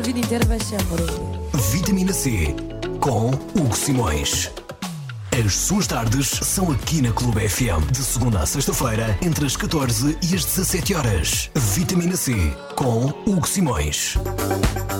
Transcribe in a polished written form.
A vida inteira vai ser amor. Vitamina C com Hugo Simões. As suas tardes são aqui na Clube FM, de segunda a sexta-feira, entre as 14 e as 17 horas. Vitamina C com Hugo Simões.